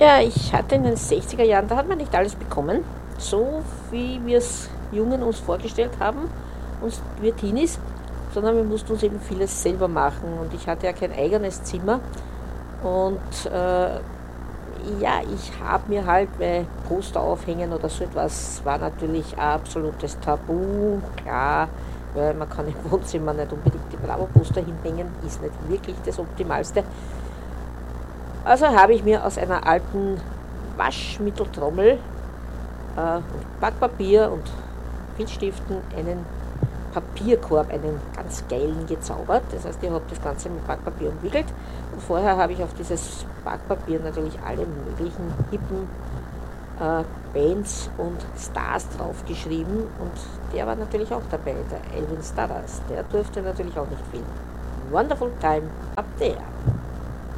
Ja, ich hatte in den 60er Jahren, da hat man nicht alles bekommen, so wie wir es Jungen uns vorgestellt haben, uns wir Teenies, sondern wir mussten uns eben vieles selber machen und ich hatte ja kein eigenes Zimmer und ja, ich habe mir halt bei Poster aufhängen oder so etwas, war natürlich ein absolutes Tabu, klar, weil man kann im Wohnzimmer nicht unbedingt die Bravo-Poster hinhängen, ist nicht wirklich das Optimalste. Also habe ich mir aus einer alten Waschmitteltrommel und Backpapier und Filzstiften einen Papierkorb, einen ganz geilen gezaubert. Das heißt, ich habe das Ganze mit Backpapier umwickelt und vorher habe ich auf dieses Backpapier natürlich alle möglichen hippen Bands und Stars draufgeschrieben und der war natürlich auch dabei, der Elvin Stardust. Der durfte natürlich auch nicht fehlen. Wonderful time up there.